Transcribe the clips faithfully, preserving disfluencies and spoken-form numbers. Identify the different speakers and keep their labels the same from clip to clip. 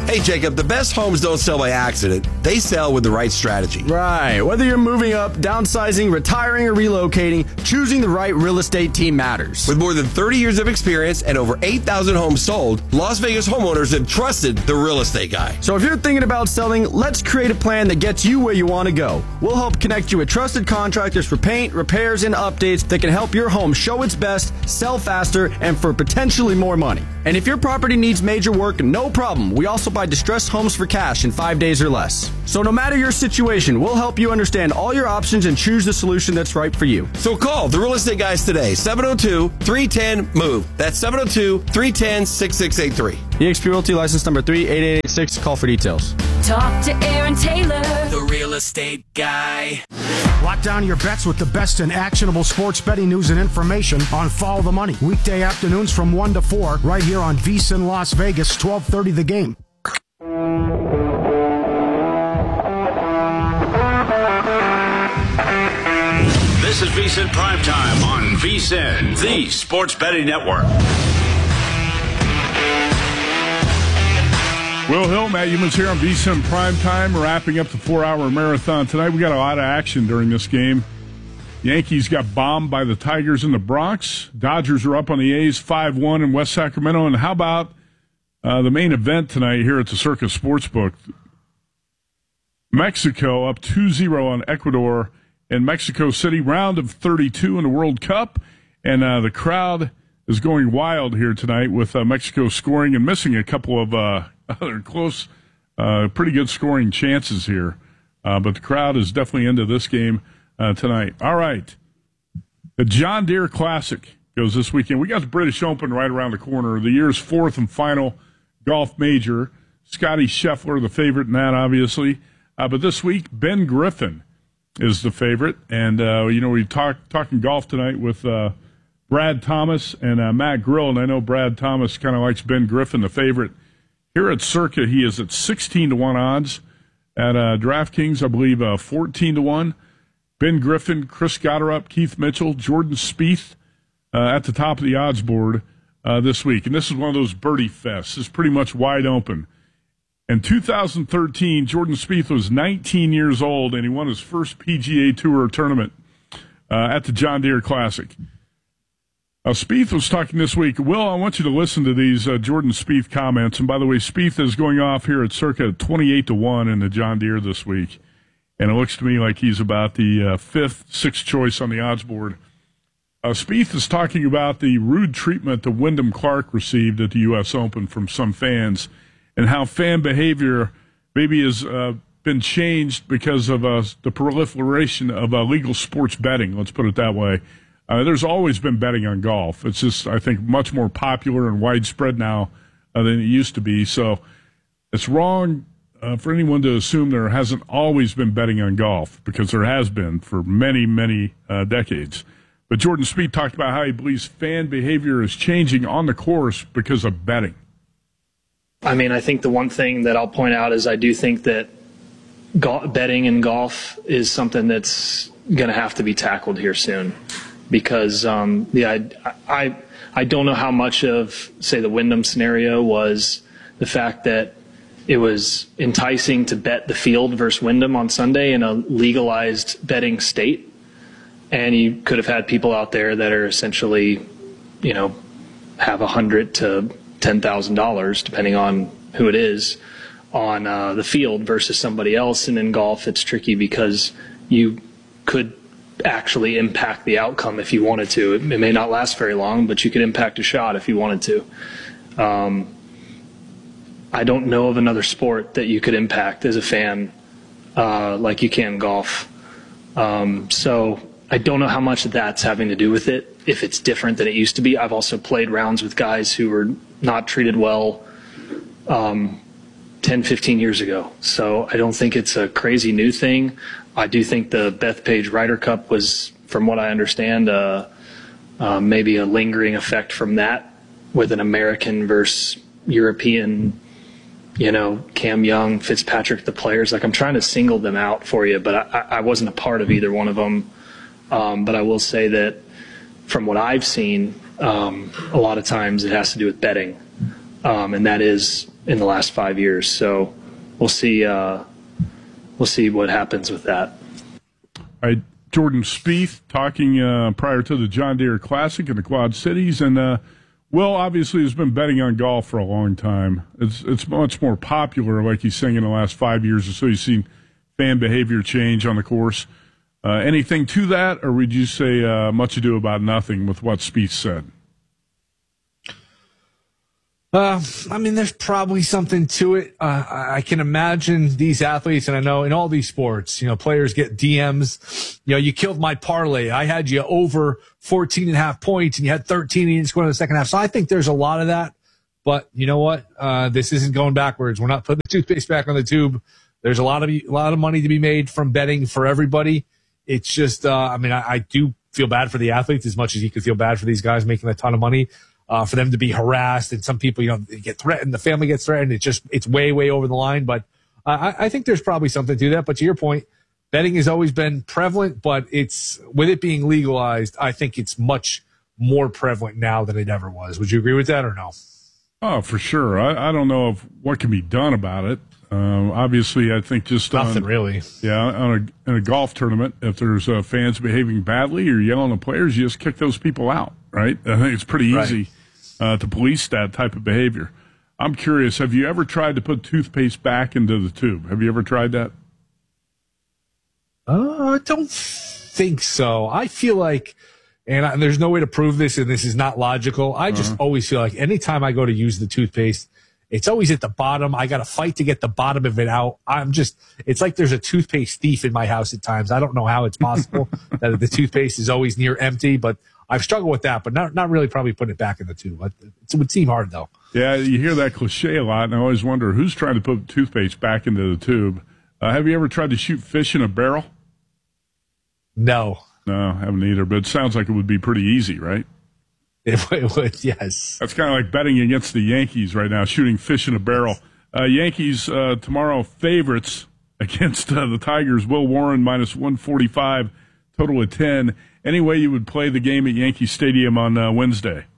Speaker 1: Hey, Jacob, the best homes don't sell by accident. They sell with the right strategy.
Speaker 2: Right. Whether you're moving up, downsizing, retiring, or relocating, choosing the right real estate team matters.
Speaker 1: With more than thirty years of experience and over eight thousand homes sold, Las Vegas homeowners have trusted the real estate guy.
Speaker 2: So if you're thinking about selling, let's create a plan that gets you where you want to go. We'll help connect you with trusted contractors for paint, repairs, and updates that can help your home show its best, sell faster, and for potentially more money. And if your property needs major work, no problem. We also buy distressed homes for cash in five days or less. So no matter your situation, we'll help you understand all your options and choose the solution that's right for you.
Speaker 1: So call the real estate guys today, seven oh two, three one zero, M O V E. That's seven oh two, three one zero, six six eight three.
Speaker 2: eXp Realty license number three eight eight eight six. Call for details.
Speaker 3: Talk to Aaron Taylor,
Speaker 4: the real estate guy.
Speaker 5: Lock down your bets with the best in actionable sports betting news and information on Follow the Money. Weekday afternoons from one to four, right here on VSiN Las Vegas, twelve thirty The Game.
Speaker 6: This is VSiN Primetime on VSiN, the Sports Betting Network.
Speaker 7: Will Hill, Matt Youmans here on VSiN Primetime, wrapping up the four-hour marathon tonight. We got a lot of action during this game. Yankees got bombed by the Tigers in the Bronx. Dodgers are up on the A's five one in West Sacramento. And how about uh, the main event tonight here at the Circa Sportsbook? Mexico up two zero on Ecuador in Mexico City, round of thirty-two in the World Cup. And uh, the crowd is going wild here tonight with uh, Mexico scoring and missing a couple of uh, other close, uh, pretty good scoring chances here. Uh, but the crowd is definitely into this game uh, tonight. All right. The John Deere Classic goes this weekend. We got the British Open right around the corner. The year's fourth and final golf major. Scotty Scheffler, the favorite in that, obviously. Uh, but this week, Ben Griffin is the favorite. And, uh, you know, we talked talking golf tonight with uh, Brad Thomas and uh, Matt Grill. And I know Brad Thomas kind of likes Ben Griffin, the favorite. Here at Circa, he is at sixteen to one odds. At uh, DraftKings, I believe uh, fourteen to one. Ben Griffin, Chris Gotterup, Keith Mitchell, Jordan Spieth uh, at the top of the odds board uh, this week. And this is one of those birdie fests. It's pretty much wide open. In two thousand thirteen, Jordan Spieth was nineteen years old, and he won his first P G A Tour tournament uh, at the John Deere Classic. Uh, Spieth was talking this week. Will, I want you to listen to these uh, Jordan Spieth comments. And by the way, Spieth is going off here at Circa twenty-eight to one in the John Deere this week. And it looks to me like he's about the uh, fifth, sixth choice on the odds board. Uh, Spieth is talking about the rude treatment that Wyndham Clark received at the U S Open from some fans and how fan behavior maybe has uh, been changed because of uh, the proliferation of uh, legal sports betting, let's put it that way. Uh, there's always been betting on golf. It's just, I think, much more popular and widespread now uh, than it used to be. So it's wrong uh, for anyone to assume there hasn't always been betting on golf, because there has been for many, many uh, decades. But Jordan Spieth talked about how he believes fan behavior is changing on the course because of betting.
Speaker 8: I mean, I think the one thing that I'll point out is I do think that go- betting in golf is something that's going to have to be tackled here soon. Because um, yeah, I, I I don't know how much of, say, the Wyndham scenario was the fact that it was enticing to bet the field versus Wyndham on Sunday in a legalized betting state, and you could have had people out there that are essentially, you know, have a hundred to ten thousand dollars, depending on who it is, on uh, the field versus somebody else. And in golf, it's tricky because you could actually impact the outcome if you wanted to. It may not last very long, but you could impact a shot if you wanted to. Um, I don't know of another sport that you could impact as a fan uh, like you can golf. Um, so I don't know how much that's having to do with it, if it's different than it used to be. I've also played rounds with guys who were not treated well um, ten, fifteen years ago. So I don't think it's a crazy new thing. I do think the Bethpage Ryder Cup was, from what I understand, uh, uh, maybe a lingering effect from that, with an American versus European, you know, Cam Young, Fitzpatrick, the players. Like, I'm trying to single them out for you, but I, I wasn't a part of either one of them. Um, but I will say that from what I've seen, um, a lot of times it has to do with betting. Um, and that is in the last five years. So we'll see. Uh, we'll see what happens with that.
Speaker 7: All right, Jordan Spieth talking uh, prior to the John Deere Classic in the Quad Cities, and uh, Will obviously has been betting on golf for a long time. It's it's much more popular, like he's saying, in the last five years or so. You've seen fan behavior change on the course. Uh, anything to that, or would you say uh, much ado about nothing with what Spieth said?
Speaker 9: Uh, I mean, there's probably something to it. Uh, I can imagine these athletes, and I know in all these sports, you know, players get D Ms. You know, you killed my parlay. I had you over fourteen and a half points, and you had thirteen, and you didn't score in the second half. So I think there's a lot of that. But you know what? Uh, this isn't going backwards. We're not putting the toothpaste back on the tube. There's a lot of a lot of money to be made from betting for everybody. It's just, uh, I mean, I, I do feel bad for the athletes as much as you could feel bad for these guys making a ton of money. Uh, for them to be harassed, and some people, you know, they get threatened, the family gets threatened. It's just, it's way, way over the line. But uh, I, I think there's probably something to that. But to your point, betting has always been prevalent, but it's, with it being legalized, I think it's much more prevalent now than it ever was. Would you agree with that or no?
Speaker 7: Oh, for sure. I, I don't know if what can be done about it. Um, obviously, I think just
Speaker 9: nothing
Speaker 7: on,
Speaker 9: really.
Speaker 7: Yeah, on a, in a golf tournament, if there's uh, fans behaving badly or yelling at players, you just kick those people out, right? I think it's pretty easy. Right. Uh, to police that type of behavior. I'm curious, have you ever tried to put toothpaste back into the tube? Have you ever tried that?
Speaker 9: Uh, I don't think so. I feel like, and, I, and there's no way to prove this, and this is not logical. I just uh-huh. always feel like anytime I go to use the toothpaste, it's always at the bottom. I got to fight to get the bottom of it out. I'm just, it's like there's a toothpaste thief in my house at times. I don't know how it's possible that the toothpaste is always near empty, but I've struggled with that, but not not really probably putting it back in the tube. It would seem hard, though.
Speaker 7: Yeah, you hear that cliche a lot, and I always wonder who's trying to put toothpaste back into the tube. Uh, have you ever tried to shoot fish in a barrel?
Speaker 9: No.
Speaker 7: No, I haven't either, but it sounds like it would be pretty easy, right?
Speaker 9: It, it would, yes.
Speaker 7: That's kind of like betting against the Yankees right now, shooting fish in a barrel. Uh, Yankees uh, tomorrow favorites against uh, the Tigers. Will Warren minus one forty-five, total of ten. Any way you would play the game at Yankee Stadium on uh, Wednesday?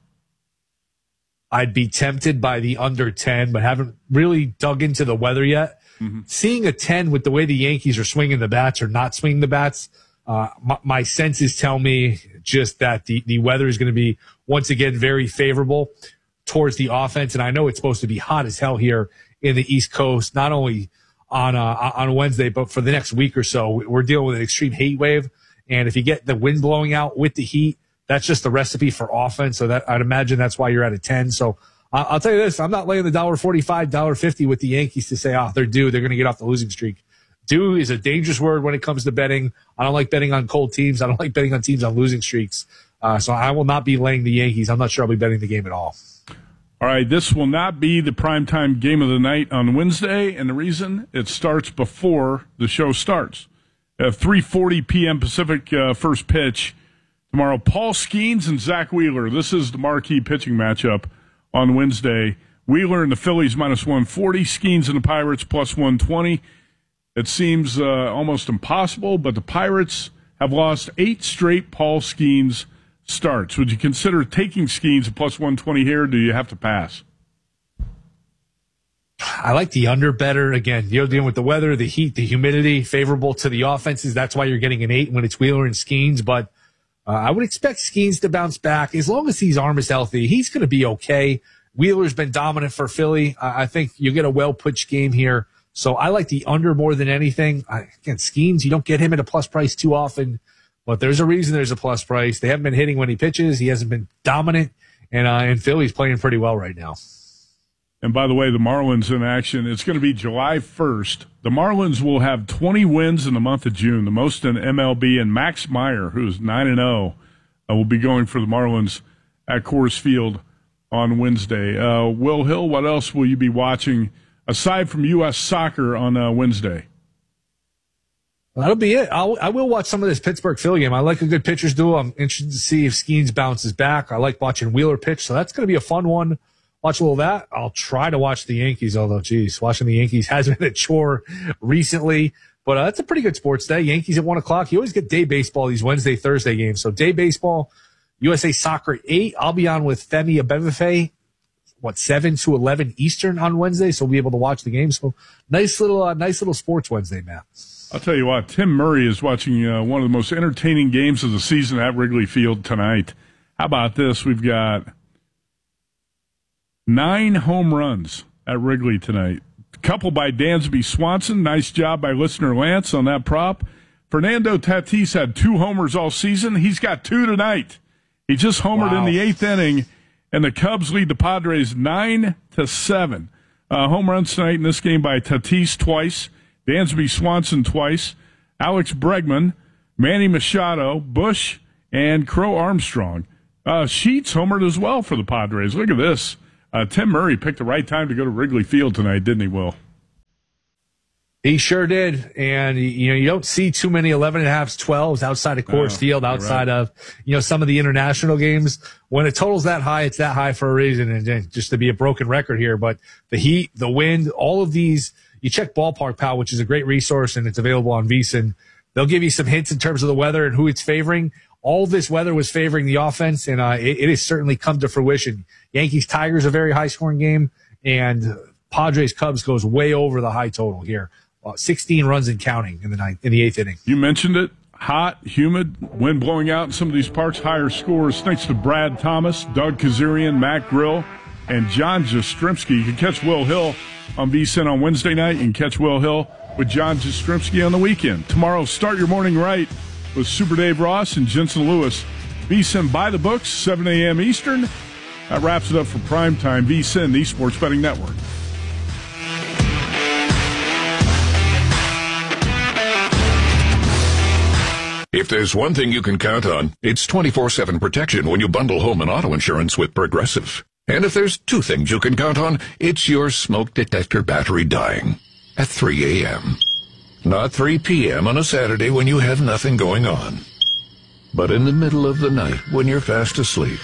Speaker 9: I'd be tempted by the under ten, but haven't really dug into the weather yet. Mm-hmm. Seeing a ten with the way the Yankees are swinging the bats or not swinging the bats, uh, my, my senses tell me just that the, the weather is going to be, once again, very favorable towards the offense. And I know it's supposed to be hot as hell here in the East Coast, not only on uh, on Wednesday, but for the next week or so. We're dealing with an extreme heat wave. And if you get the wind blowing out with the heat, that's just the recipe for offense. So that I'd imagine that's why you're at a ten. So uh, I'll tell you this, I'm not laying the one dollar forty-five, one dollar fifty with the Yankees to say, oh, they're due. They're going to get off the losing streak. Due is a dangerous word when it comes to betting. I don't like betting on cold teams. I don't like betting on teams on losing streaks. Uh, so I will not be laying the Yankees. I'm not sure I'll be betting the game at all.
Speaker 7: All right, this will not be the primetime game of the night on Wednesday, and the reason, it starts before the show starts. At three forty p.m. Pacific, uh, first pitch tomorrow. Paul Skeens and Zach Wheeler. This is the marquee pitching matchup on Wednesday. Wheeler and the Phillies minus one forty. Skeens and the Pirates plus one twenty. It seems uh, almost impossible, but the Pirates have lost eight straight Paul Skeens starts. Would you consider taking Skeens at plus one twenty here, or do you have to pass?
Speaker 9: I like the under better. Again, you're dealing with the weather, the heat, the humidity, favorable to the offenses. That's why you're getting an eight when it's Wheeler and Skeens. But uh, I would expect Skeens to bounce back. As long as his arm is healthy, he's going to be okay. Wheeler's been dominant for Philly. I, I think you get a well-pitched game here. So I like the under more than anything. I, again, Skeens, you don't get him at a plus price too often. But there's a reason there's a plus price. They haven't been hitting when he pitches. He hasn't been dominant. And, uh, and Philly's playing pretty well right now.
Speaker 7: And by the way, the Marlins in action. It's going to be July first. The Marlins will have twenty wins in the month of June, the most in M L B. And Max Meyer, who's nine and oh, uh, will be going for the Marlins at Coors Field on Wednesday. Uh, Will Hill, what else will you be watching aside from U S soccer on uh, Wednesday?
Speaker 9: That'll be it. I'll, I will watch some of this Pittsburgh Philly game. I like a good pitcher's duel. I'm interested to see if Skeens bounces back. I like watching Wheeler pitch, so that's going to be a fun one. Watch a little of that. I'll try to watch the Yankees, although, geez, watching the Yankees has been a chore recently. But uh, that's a pretty good sports day. Yankees at one o'clock. You always get day baseball, these Wednesday, Thursday games. So day baseball, U S A Soccer at eight. I'll be on with Femi Abebefe. what, seven to eleven Eastern on Wednesday, so we'll be able to watch the game. So nice little, uh, nice little sports Wednesday, Matt.
Speaker 7: I'll tell you what, Tim Murray is watching uh, one of the most entertaining games of the season at Wrigley Field tonight. How about this? We've got nine home runs at Wrigley tonight. A couple by Dansby Swanson. Nice job by listener Lance on that prop. Fernando Tatis had two homers all season. He's got two tonight. He just homered wow. in the eighth inning, and the Cubs lead the Padres nine to seven. Uh, home runs tonight in this game by Tatis twice, Dansby Swanson twice, Alex Bregman, Manny Machado, Bush, and Crow Armstrong. Uh, Sheets homered as well for the Padres. Look at this. Uh, Tim Murray picked the right time to go to Wrigley Field tonight, didn't he, Will?
Speaker 9: He sure did. And, you know, you don't see too many eleven and a halves, twelves outside of Coors
Speaker 7: oh,
Speaker 9: Field, outside
Speaker 7: right.
Speaker 9: of, you know, some of the international games. When it totals that high, it's that high for a reason. And just to be a broken record here, but the heat, the wind, all of these, you check Ballpark Pal, which is a great resource, and it's available on VSiN. They'll give you some hints in terms of the weather and who it's favoring. All this weather was favoring the offense, and uh, it, it has certainly come to fruition. Yankees-Tigers, a very high-scoring game, and Padres-Cubs goes way over the high total here. Uh, sixteen runs and counting in the ninth, in the eighth inning.
Speaker 7: You mentioned it. Hot, humid, wind blowing out in some of these parks. Higher scores thanks to Brad Thomas, Doug Kazarian, Matt Grill, and John Jastrzemski. You can catch Will Hill on VSiN on Wednesday night. You can catch Will Hill with John Jastrzemski on the weekend. Tomorrow, start your morning right with Super Dave Ross and Jensen Lewis. VSiN by the books, seven a.m. Eastern. That wraps it up for primetime. VSiN, the Sports Betting Network.
Speaker 10: If there's one thing you can count on, it's twenty-four seven protection when you bundle home and auto insurance with Progressive. And if there's two things you can count on, it's your smoke detector battery dying at three a.m. Not three p.m. on a Saturday when you have nothing going on, but in the middle of the night when you're fast asleep.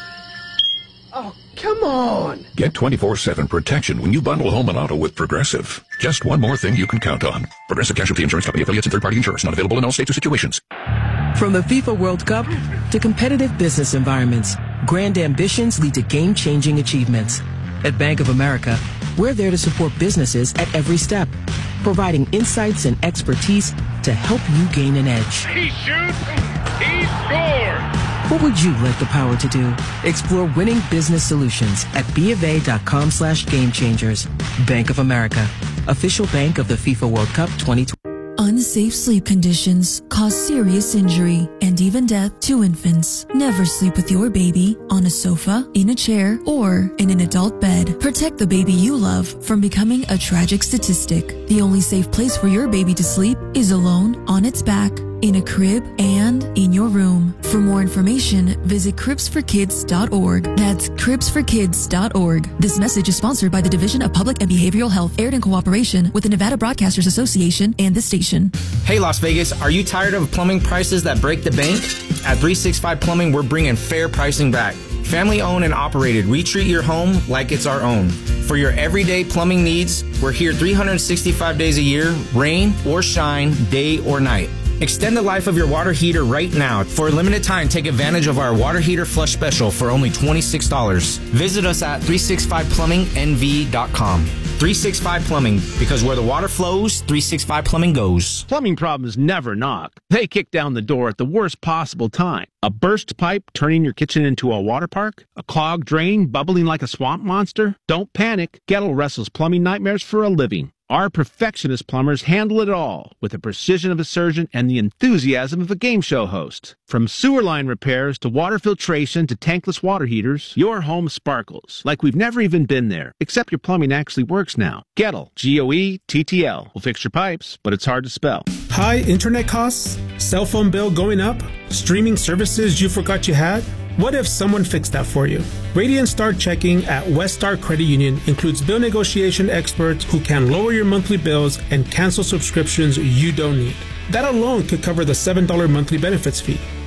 Speaker 11: Oh, come on!
Speaker 10: Get twenty-four seven protection when you bundle home and auto with Progressive. Just one more thing you can count on. Progressive Casualty Insurance Company, affiliates, and third-party insurance. Not available in all states or situations.
Speaker 11: From the FIFA World Cup to competitive business environments, grand ambitions lead to game-changing achievements. At Bank of America, we're there to support businesses at every step, providing insights and expertise to help you gain an edge.
Speaker 12: He shoots, he scores!
Speaker 11: What would you like the power to do? Explore winning business solutions at BofA.com slash game changers. Bank of America, official bank of the FIFA World Cup twenty twenty.
Speaker 13: Unsafe sleep conditions cause serious injury and even death to infants. Never sleep with your baby on a sofa, in a chair, or in an adult bed. Protect the baby you love from becoming a tragic statistic. The only safe place for your baby to sleep is alone, on its back, in a crib, and in your room. For more information, visit cribs for kids dot org. That's cribs for kids dot org. This message is sponsored by the Division of Public and Behavioral Health, aired in cooperation with the Nevada Broadcasters Association and this station.
Speaker 14: Hey Las Vegas, are you tired of plumbing prices that break the bank? At three sixty-five Plumbing, we're bringing fair pricing back. Family owned and operated, we treat your home like it's our own. For your everyday plumbing needs, we're here three hundred sixty-five days a year, rain or shine, day or night. Extend the life of your water heater right now. For a limited time, take advantage of our water heater flush special for only twenty-six dollars. Visit us at three sixty-five plumbing N V dot com. three sixty-five Plumbing, because where the water flows, three sixty-five Plumbing goes.
Speaker 15: Plumbing problems never knock. They kick down the door at the worst possible time. A burst pipe turning your kitchen into a water park? A clogged drain bubbling like a swamp monster? Don't panic. Gettle wrestles plumbing nightmares for a living. Our perfectionist plumbers handle it all with the precision of a surgeon and the enthusiasm of a game show host. From sewer line repairs to water filtration to tankless water heaters, your home sparkles like we've never even been there, except your plumbing actually works now. Gettle, G O E T T L, will fix your pipes, but it's hard to spell.
Speaker 16: High internet costs? Cell phone bill going up? Streaming services you forgot you had? What if someone fixed that for you? Radiant Start Checking at West Star Credit Union includes bill negotiation experts who can lower your monthly bills and cancel subscriptions you don't need. That alone could cover the seven dollars monthly benefits fee.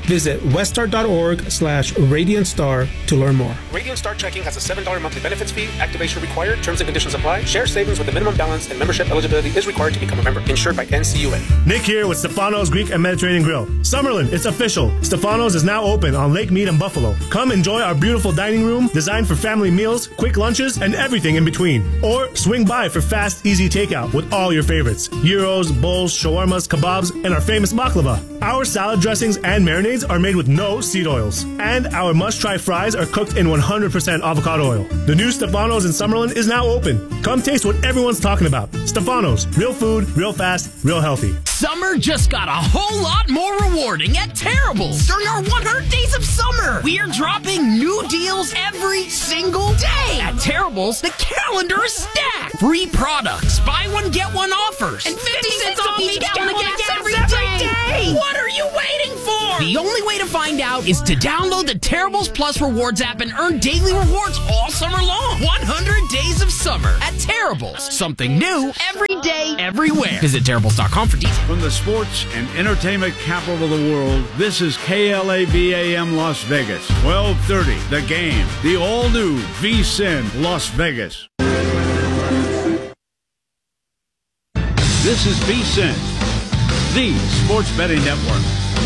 Speaker 16: Visit weststar.org slash Radiant Star to learn more.
Speaker 17: Radiant Star Checking has a seven dollars monthly benefits fee. Activation required. Terms and conditions apply. Share savings with a minimum balance and membership eligibility is required to become a member. Insured by N C U A.
Speaker 18: Nick here with Stefano's Greek and Mediterranean Grill. Summerlin, it's official. Stefano's is now open on Lake Mead and Buffalo. Come enjoy our beautiful dining room designed for family meals, quick lunches, and everything in between. Or swing by for fast, easy takeout with all your favorites. Gyros, bowls, shawarmas, kebabs, and our famous baklava. Our salad dressings and marinades are made with no seed oils. And our must-try fries are cooked in one hundred percent avocado oil. The new Stefano's in Summerlin is now open. Come taste what everyone's talking about. Stefano's. Real food, real fast, real healthy.
Speaker 19: Summer just got a whole lot more rewarding at Terrible's. During our one hundred days of summer, we are dropping new deals every single day. At Terrible's, the calendar is stacked. Free products, buy one, get one offers, and fifty cents off each gallon of gas every day. What are you waiting for? The only way to find out is to download the Terrible's Plus Rewards app and earn daily rewards all summer long. one hundred days of summer at Terrible's. Something new every day, everywhere. Visit Terrible's dot com for details.
Speaker 20: From the sports and entertainment capital of the world, this is K L A V A M Las Vegas. twelve thirty, The Game. The all-new V S I N Las Vegas. This is V S I N, the Sports Betting Network.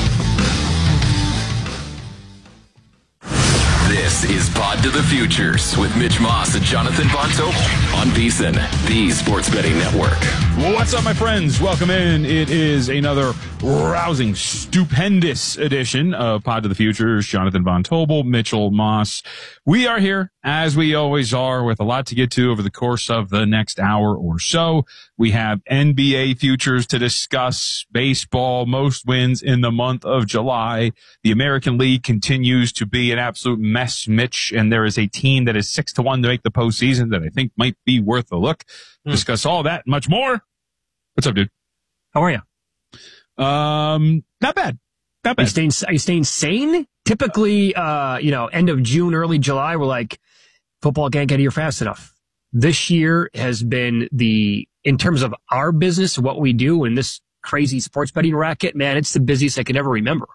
Speaker 21: This is Pod to the Futures with Mitch Moss and Jonathan Von Tobel on V S I N, the Sports Betting Network.
Speaker 22: What's up, my friends? Welcome in. It is another rousing, stupendous edition of Pod to the Futures. Jonathan Von Tobel, Mitchell Moss. We are here, as we always are, with a lot to get to over the course of the next hour or so. We have N B A futures to discuss, baseball, most wins in the month of July. The American League continues to be an absolute mess, Mitch, and there is a team that is six to one to make the postseason that I think might be worth a look. Mm. Discuss all that and much more. What's up, dude?
Speaker 23: How are you?
Speaker 22: Um, not bad. Not bad.
Speaker 23: Are you staying, are you staying sane? Typically, uh, you know, end of June, early July, we're like, football can't get here fast enough. This year has been the, in terms of our business, what we do in this crazy sports betting racket, man, it's the busiest I can ever remember.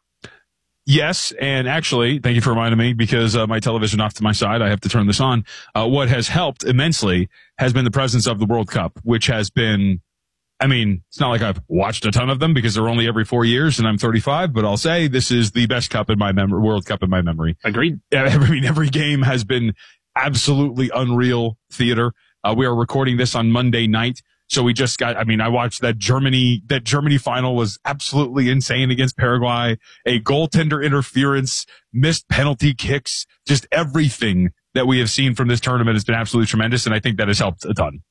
Speaker 22: Yes, and actually, thank you for reminding me, because uh, my television off to my side, I have to turn this on. Uh, what has helped immensely has been the presence of the World Cup, which has been, I mean, it's not like I've watched a ton of them because they're only every four years and I'm thirty-five, but I'll say this is the best cup in my memory, World Cup in my memory.
Speaker 23: Agreed.
Speaker 22: I mean, every game has been absolutely unreal theater. Uh, we are recording this on Monday night. So we just got, I mean, I watched that Germany, that Germany final was absolutely insane against Paraguay. A goaltender interference, missed penalty kicks, just everything that we have seen from this tournament has been absolutely tremendous. And I think that has helped a ton.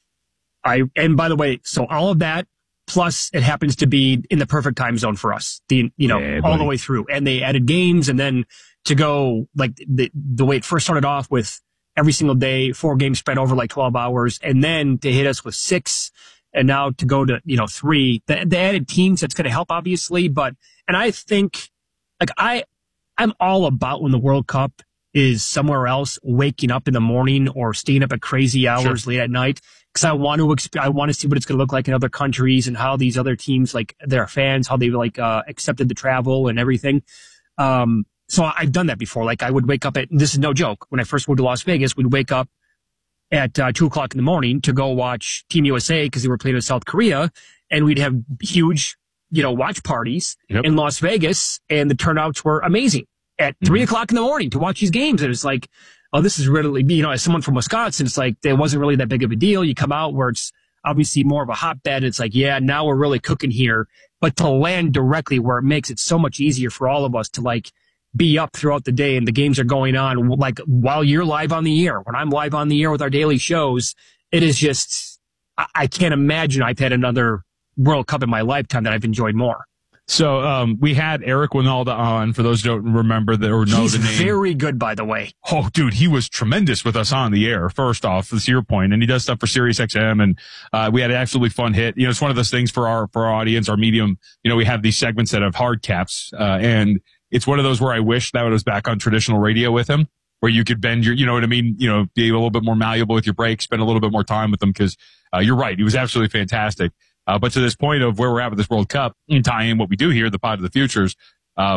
Speaker 23: I, and by the way, so all of that, plus it happens to be in the perfect time zone for us, the, you know, yeah, all the way through. And they added games, and then to go like the, the way it first started off with every single day, four games spread over like twelve hours, and then to hit us with six, and now to go to, you know, three. The, the added teams, that's going to help, obviously. But, and I think, like, I, I'm all about when the World Cup is somewhere else, waking up in the morning or staying up at crazy hours sure. late at night. Because I want to, exp- I want to see what it's going to look like in other countries and how these other teams, like their fans, how they like uh, accepted the travel and everything. Um, so I've done that before. Like I would wake up at, this is no joke. When I first moved to Las Vegas, we'd wake up at uh, two o'clock in the morning to go watch Team U S A because they were playing with South Korea, and we'd have huge, you know, watch parties yep. in Las Vegas, and the turnouts were amazing at mm-hmm. three o'clock in the morning to watch these games. And it's like, oh, this is really, you know, as someone from Wisconsin, it's like, there wasn't really that big of a deal. You come out where it's obviously more of a hotbed. It's like, yeah, now we're really cooking here. But to land directly where it makes it so much easier for all of us to like be up throughout the day and the games are going on, like while you're live on the air, when I'm live on the air with our daily shows, it is just, I, I can't imagine I've had another World Cup in my lifetime that I've enjoyed more.
Speaker 22: So um, we had Eric Winalda on, for those who don't remember that or know
Speaker 23: He's
Speaker 22: the name.
Speaker 23: He's very good, by the way.
Speaker 22: Oh, dude, he was tremendous with us on the air, first off, this your point. And he does stuff for Sirius X M, and uh, we had an absolutely fun hit. You know, it's one of those things for our for our audience, our medium. You know, we have these segments that have hard caps, uh, and it's one of those where I wish that was back on traditional radio with him, where you could bend your, you know what I mean? You know, be a little bit more malleable with your breaks, spend a little bit more time with them, because uh, you're right. He was absolutely fantastic. Uh, but to this point of where we're at with this World Cup, and tie in what we do here, the Pod of the Futures, um,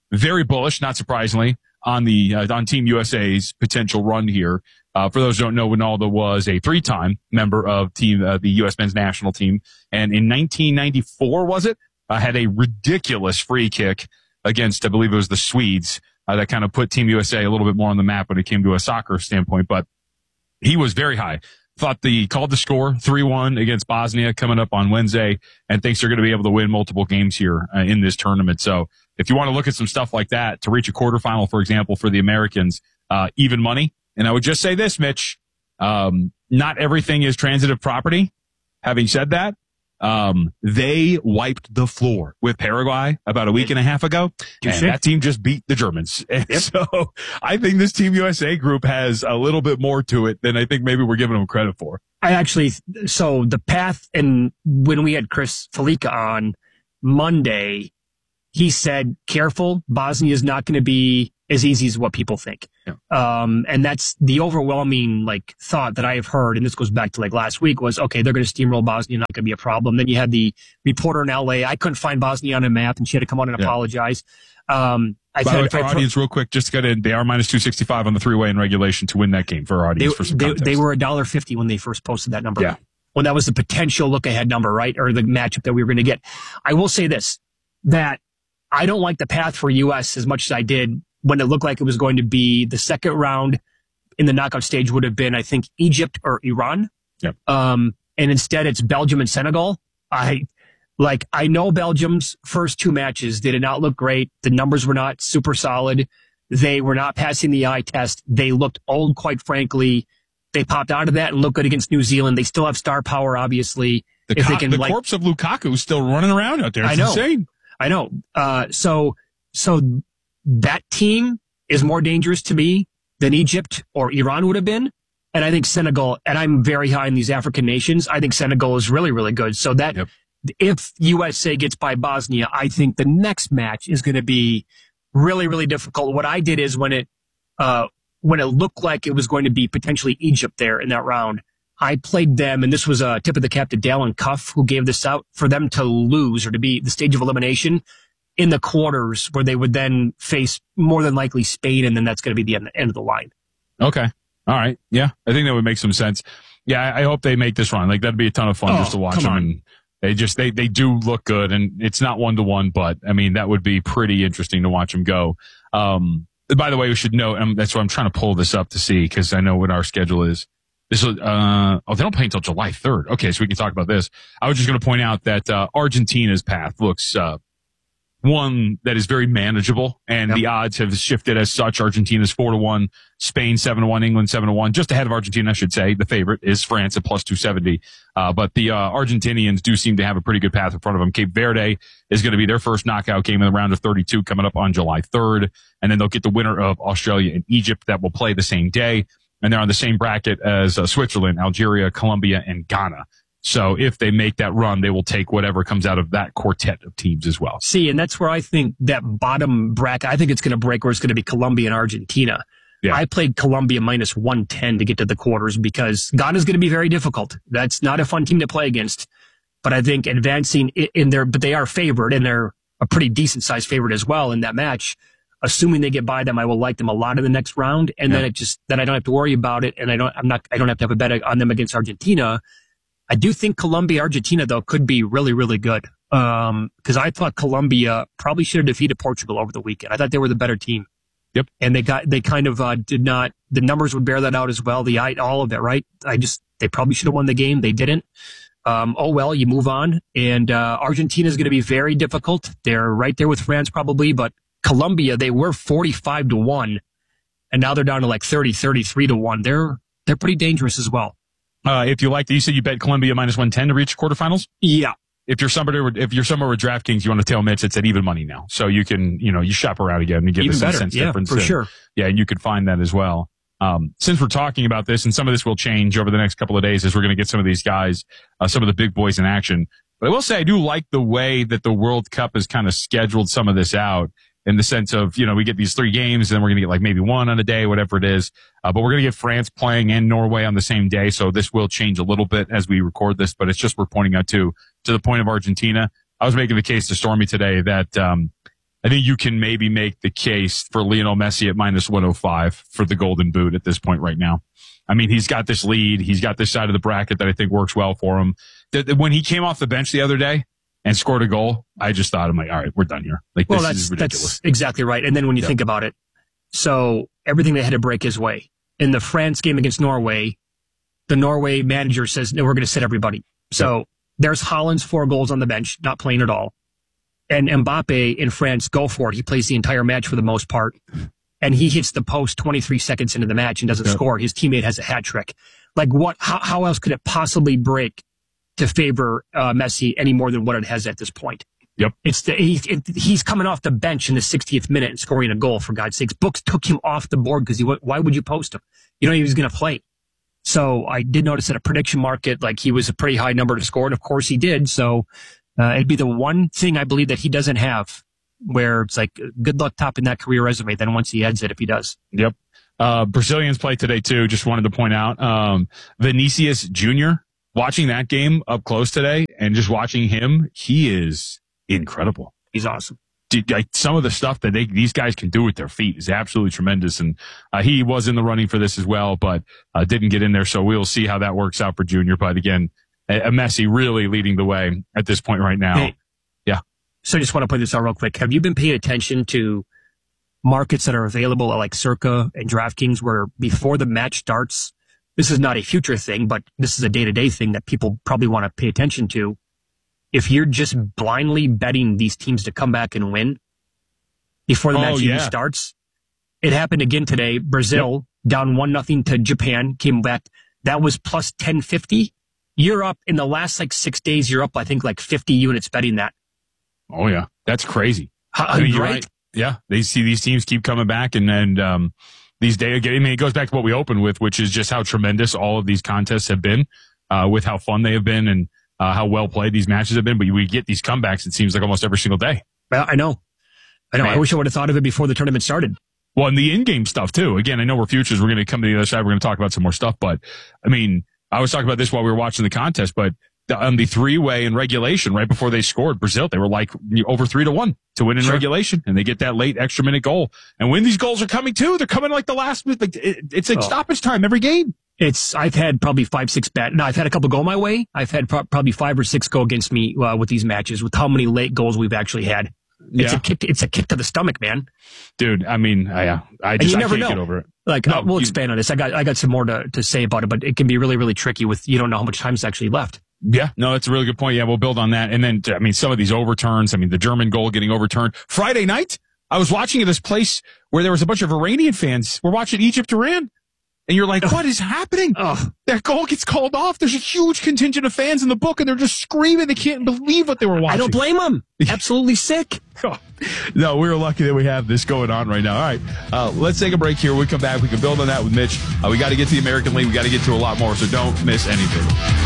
Speaker 22: very bullish, not surprisingly, on the uh, on Team U S A's potential run here. Uh, for those who don't know, Ronaldo was a three-time member of team uh, the U S men's national team, and in nineteen ninety-four, was it, uh, had a ridiculous free kick against, I believe it was the Swedes, uh, that kind of put Team U S A a little bit more on the map when it came to a soccer standpoint. But he was very high. Thought the called the score three one against Bosnia coming up on Wednesday, and thinks they're going to be able to win multiple games here uh, in this tournament. So if you want to look at some stuff like that to reach a quarterfinal, for example, for the Americans, uh, even money. And I would just say this, Mitch, um, not everything is transitive property. Having said that, um, they wiped the floor with Paraguay about a week and a half ago. And that team just beat the Germans. And yep. So I think this Team U S A group has a little bit more to it than I think maybe we're giving them credit for.
Speaker 23: I actually, so the path, and when we had Chris Felica on Monday, he said, careful, Bosnia is not going to be as easy as what people think. Yeah. Um, and that's the overwhelming like thought that I have heard. And this goes back to like last week was, okay, they're going to steamroll Bosnia, not going to be a problem. Then you had the reporter in L A. I couldn't find Bosnia on a map and she had to come on and yeah. apologize. Um, I
Speaker 22: By the way, for our audience, real quick, just to get in, they are minus two sixty-five on the three-way in regulation to win that game for our audience.
Speaker 23: They,
Speaker 22: for some
Speaker 23: they,
Speaker 22: context.
Speaker 23: they were one dollar fifty when they first posted that number.
Speaker 22: Yeah.
Speaker 23: When that was the potential look-ahead number, right? Or the matchup that we were going to get. I will say this, that I don't like the path for U S as much as I did when it looked like it was going to be the second round in the knockout stage would have been, I think, Egypt or Iran.
Speaker 22: Yep.
Speaker 23: Um, and instead it's Belgium and Senegal. I, like, I know Belgium's first two matches, they did not look great. The numbers were not super solid. They were not passing the eye test. They looked old, quite frankly. They popped out of that and looked good against New Zealand. They still have star power, obviously.
Speaker 22: The,
Speaker 23: if
Speaker 22: co-
Speaker 23: they can,
Speaker 22: the
Speaker 23: like,
Speaker 22: corpse of Lukaku is still running around out there. It's
Speaker 23: I know.
Speaker 22: insane.
Speaker 23: I know. Uh, so, so that team is more dangerous to me than Egypt or Iran would have been. And I think Senegal, and I'm very high in these African nations, I think Senegal is really, really good. So that yep. if U S A gets by Bosnia, I think the next match is going to be really, really difficult. What I did is when it, uh, when it looked like it was going to be potentially Egypt there in that round, I played them, and this was a tip of the cap to Dallin Cuff, who gave this out, for them to lose or to be the stage of elimination in the quarters, where they would then face more than likely Spain, and then that's going to be the end, end of the line.
Speaker 22: Okay. All right. Yeah, I think that would make some sense. Yeah, I, I hope they make this run. Like, that'd be a ton of fun oh, just to watch them. On. And they just, they, they do look good, and it's not one to one, but I mean, that would be pretty interesting to watch them go. Um, by the way, we should note, um, that's why I'm trying to pull this up to see, because I know what our schedule is. This is, uh, oh, they don't play until July third. Okay, so we can talk about this. I was just going to point out that, uh, Argentina's path looks, uh, one that is very manageable, and yep. the odds have shifted as such. Argentina's four to one, Spain seven to one, England seven to one, just ahead of Argentina, I should say. The favorite is France at plus two seventy. Uh, but the, uh, Argentinians do seem to have a pretty good path in front of them. Cape Verde is going to be their first knockout game in the round of thirty-two coming up on July third. And then they'll get the winner of Australia and Egypt that will play the same day. And they're on the same bracket as uh, Switzerland, Algeria, Colombia, and Ghana. So if they make that run, they will take whatever comes out of that quartet of teams as well.
Speaker 23: See, and that's where I think that bottom bracket, I think it's going to break where it's going to be Colombia and Argentina. Yeah. I played Colombia minus one ten to get to the quarters because Ghana's going to be very difficult. That's not a fun team to play against. But I think advancing in there, but they are favored, and they're a pretty decent sized favorite as well in that match. Assuming they get by them, I will like them a lot in the next round, and yeah. then it just then I don't have to worry about it, and I don't I'm not I don't have to have a bet on them against Argentina. I do think Colombia, Argentina, though, could be really, really good. Um, cause I thought Colombia probably should have defeated Portugal over the weekend. I thought they were the better team.
Speaker 22: Yep.
Speaker 23: And they got, they kind of, uh, did not, the numbers would bear that out as well. The, all of it, right? I just, they probably should have won the game. They didn't. Um, oh well, you move on. And, uh, Argentina is going to be very difficult. They're right there with France probably, but Colombia, they were forty-five to one. And now they're down to like thirty, thirty-three to one. They're, they're pretty dangerous as well.
Speaker 22: Uh, if you like, you said you bet Colombia minus one ten to reach quarterfinals?
Speaker 23: Yeah.
Speaker 22: If you're somebody, if you're somewhere with DraftKings, you want to tell Mitch it's at even money now. So you can, you know, you shop around again and get
Speaker 23: even
Speaker 22: the
Speaker 23: better.
Speaker 22: sense
Speaker 23: Yeah,
Speaker 22: difference.
Speaker 23: for
Speaker 22: and,
Speaker 23: sure.
Speaker 22: Yeah, and you could find that as well. Um, since we're talking about this, and some of this will change over the next couple of days as we're going to get some of these guys, uh, some of the big boys in action. But I will say I do like the way that the World Cup has kind of scheduled some of this out. In the sense of, you know, we get these three games, and then we're going to get like maybe one on a day, whatever it is. Uh, but we're going to get France playing and Norway on the same day. So this will change a little bit as we record this, but it's just we're pointing out to, to the point of Argentina. I was making the case to Stormy today that, um, I think you can maybe make the case for Lionel Messi at minus one oh five for the Golden Boot at this point right now. I mean, he's got this lead. He's got this side of the bracket that I think works well for him. When he came off the bench the other day and scored a goal, I just thought, I'm like, all right, we're done here. Like,
Speaker 23: well,
Speaker 22: this
Speaker 23: that's,
Speaker 22: is ridiculous.
Speaker 23: That's exactly right. And then when you yep. think about it, so everything they had to break his way. In the France game against Norway, the Norway manager says, no, we're going to sit everybody. So yep. there's Haaland's four goals on the bench, not playing at all. And Mbappe in France, go for it. He plays the entire match for the most part. And he hits the post twenty-three seconds into the match and doesn't yep. score. His teammate has a hat trick. Like, what? How, how else could it possibly break to favor uh, Messi any more than what it has at this point?
Speaker 22: Yep.
Speaker 23: It's the, he, it, he's coming off the bench in the sixtieth minute and scoring a goal, for God's sakes. Books took him off the board because he, why would you post him? You know he was going to play. So I did notice that a prediction market, like, he was a pretty high number to score, and of course he did. So uh, it'd be the one thing I believe that he doesn't have, where it's like, good luck topping that career resume then once he adds it, if he does.
Speaker 22: Yep. Uh, Brazilians play today too. Just wanted to point out, um, Vinicius Junior, watching that game up close today and just watching him, he is incredible.
Speaker 23: He's awesome.
Speaker 22: Dude, like, some of the stuff that they, these guys can do with their feet is absolutely tremendous. And, uh, he was in the running for this as well, but, uh, didn't get in there. So we'll see how that works out for Junior. But again, a, a Messi really leading the way at this point right now.
Speaker 23: Hey.
Speaker 22: Yeah.
Speaker 23: So I just want to put this out real quick. Have you been paying attention to markets that are available at like Circa and DraftKings, where before the match starts, this is not a future thing, but this is a day-to-day thing that people probably want to pay attention to. If you're just blindly betting these teams to come back and win before the
Speaker 22: oh,
Speaker 23: match
Speaker 22: yeah.
Speaker 23: even starts, it happened again today. Brazil yep. down one nothing to Japan, came back. That was plus ten fifty. You're up in the last like six days. You're up, I think, like fifty units betting that.
Speaker 22: Oh yeah, that's crazy.
Speaker 23: How,
Speaker 22: I mean, you're
Speaker 23: right?
Speaker 22: right. Yeah, they see these teams keep coming back, and and um, these days, I mean, it goes back to what we opened with, which is just how tremendous all of these contests have been, uh, with how fun they have been and uh, how well played these matches have been. But we get these comebacks, it seems like almost every single day.
Speaker 23: Well, I know, I know.
Speaker 22: Man.
Speaker 23: I wish I would have thought of it before the tournament started.
Speaker 22: Well, and the in-game stuff too. Again, I know we're futures. We're going to come to the other side. We're going to talk about some more stuff, but I mean, I was talking about this while we were watching the contest, but on the three-way in regulation, right before they scored, Brazil, they were like over three to one to win in sure. regulation, and they get that late extra minute goal. And when these goals are coming too, they're coming like the last minute. Like it, it's like oh. stoppage time every game.
Speaker 23: It's I've had probably five, six bad. No, I've had a couple go my way. I've had pro- probably five or six go against me uh, with these matches, with how many late goals we've actually had. It's
Speaker 22: yeah.
Speaker 23: a kick. It's a kick to the stomach, man.
Speaker 22: Dude, I mean, I, I just
Speaker 23: and you
Speaker 22: I
Speaker 23: never
Speaker 22: can't
Speaker 23: know.
Speaker 22: get over it.
Speaker 23: Like no, uh, we'll you, expand on this. I got I got some more to, to say about it, but it can be really, really tricky with you don't know how much time's actually left.
Speaker 22: Yeah, no, that's a really good point. Yeah, we'll build on that. And then, I mean, some of these overturns, I mean, the German goal getting overturned. Friday night, I was watching at this place where there was a bunch of Iranian fans. We're watching Egypt-Iran. And you're like, what is happening?
Speaker 23: Oh.
Speaker 22: That goal gets called off. There's a huge contingent of fans in the book, and they're just screaming. They can't believe what they were watching.
Speaker 23: I don't blame them. Absolutely sick.
Speaker 22: No, we're lucky that we have this going on right now. All right, uh, let's take a break here. When we come back, we can build on that with Mitch. Uh, we got to get to the American League. We got to get to a lot more, so don't miss anything.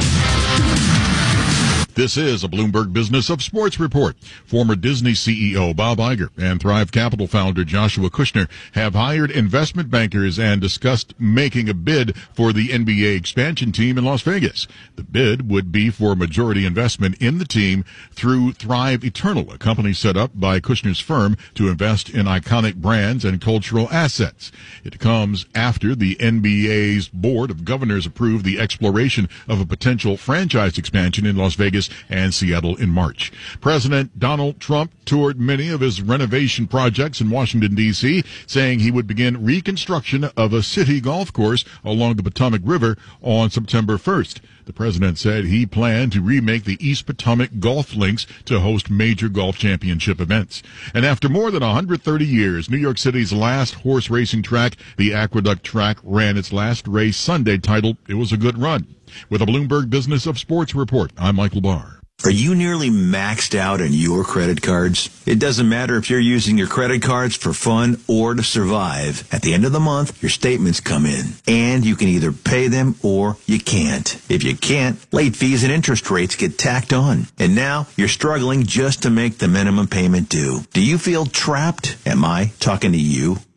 Speaker 1: This is a Bloomberg Business of Sports report. Former Disney C E O Bob Iger and Thrive Capital founder Joshua Kushner have hired investment bankers and discussed making a bid for the N B A expansion team in Las Vegas. The bid would be for majority investment in the team through Thrive Eternal, a company set up by Kushner's firm to invest in iconic brands and cultural assets. It comes after the N B A's Board of Governors approved the exploration of a potential franchise expansion in Las Vegas and Seattle in March. President Donald Trump toured many of his renovation projects in Washington, D C, saying he would begin reconstruction of a city golf course along the Potomac River on September first. The president said he planned to remake the East Potomac Golf Links to host major golf championship events. And after more than one hundred thirty years, New York City's last horse racing track, the Aqueduct Track, ran its last race Sunday, titled It Was a Good Run. With a Bloomberg Business of Sports report, I'm Michael Barr.
Speaker 2: Are you nearly maxed out on your credit cards? It doesn't matter if you're using your credit cards for fun or to survive. At the end of the month, your statements come in, and you can either pay them or you can't. If you can't, late fees and interest rates get tacked on. And now you're struggling just to make the minimum payment due. Do you feel trapped? Am I talking to you?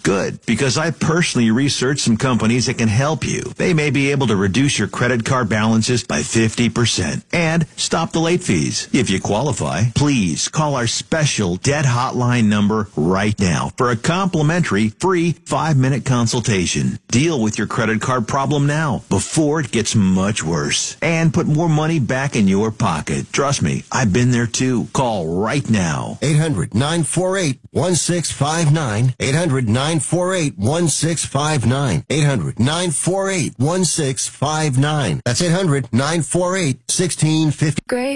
Speaker 2: Good, because I personally researched some companies that can help you. They may be able to reduce your credit card balances by fifty percent and stop the late fees. If you qualify, please call our special debt hotline number right now for a complimentary free five-minute consultation. Deal with your credit card problem now before it gets much worse and put more money back in your pocket. Trust me, I've been there too. Call right now.
Speaker 3: eight hundred nine four eight one six five nine. eight hundred nine four eight one six five nine. eight hundred nine four eight one six five nine. That's eight hundred nine four eight one six five nine.
Speaker 4: Great.